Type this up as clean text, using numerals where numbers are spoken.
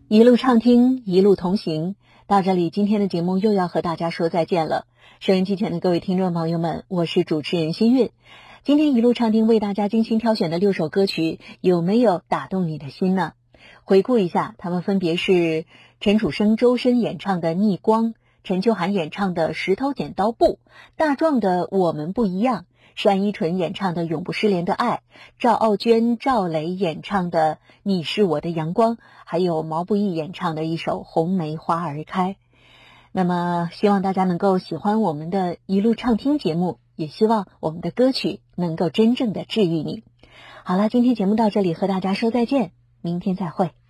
一路畅听，一路同行。到这里，今天的节目又要和大家说再见了。收音机前的各位听众朋友们，我是主持人新韵。今天一路畅听为大家精心挑选的6首歌曲，有没有打动你的心呢？回顾一下，他们分别是陈楚生、周深演唱的《逆光》，陈秋涵演唱的《石头剪刀布》，大壮的《我们不一样》，单依纯演唱的《永不失联的爱》，赵傲娟、赵雷演唱的《你是我的阳光》，还有毛不易演唱的一首《红梅花儿开》。那么希望大家能够喜欢我们的一路畅听节目，也希望我们的歌曲能够真正的治愈你。好了，今天节目到这里，和大家说再见，明天再会。